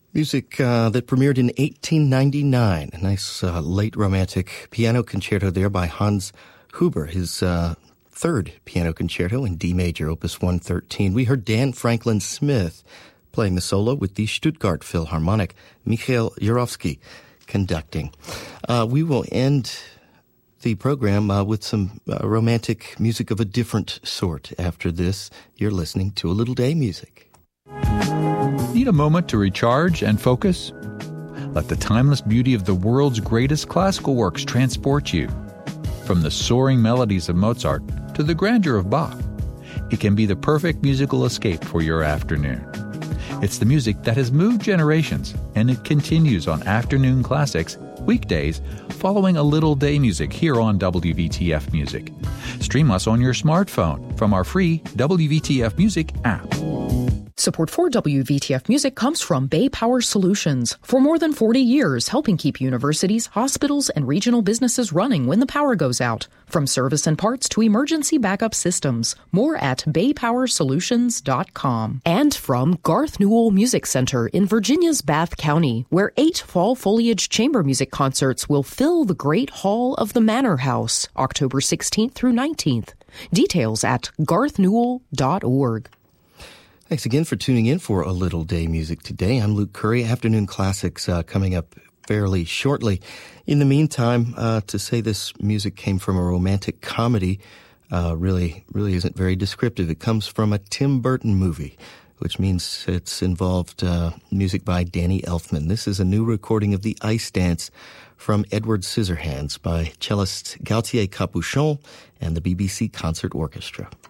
Music that premiered in 1899. A nice late romantic piano concerto there by Hans Huber, his third piano concerto in D major, opus 113. We heard Dan Franklin Smith playing the solo with the Stuttgart Philharmonic, Mikhail Jurovsky conducting. We will end the program with some romantic music of a different sort after this. You're listening to A Little Day Music. Need a moment to recharge and focus? Let the timeless beauty of the world's greatest classical works transport you. From the soaring melodies of Mozart to the grandeur of Bach, it can be the perfect musical escape for your afternoon. It's the music that has moved generations, and it continues on Afternoon Classics, weekdays, following A Little Day Music here on WVTF Music. Stream us on your smartphone from our free WVTF Music app. Support for WVTF Music comes from Bay Power Solutions. For more than 40 years, helping keep universities, hospitals, and regional businesses running when the power goes out. From service and parts to emergency backup systems. More at baypowersolutions.com. And from Garth Newell Music Center in Virginia's Bath County, where 8 fall foliage chamber music concerts will fill the Great Hall of the Manor House, October 16th through 19th. Details at garthnewell.org. Thanks again for tuning in for A Little Day Music today. I'm Luke Curry. Afternoon Classics coming up fairly shortly. In the meantime, to say this music came from a romantic comedy really isn't very descriptive. It comes from a Tim Burton movie, which means it's involved music by Danny Elfman. This is a new recording of the Ice Dance from Edward Scissorhands by cellist Gauthier Capuchon and the BBC Concert Orchestra.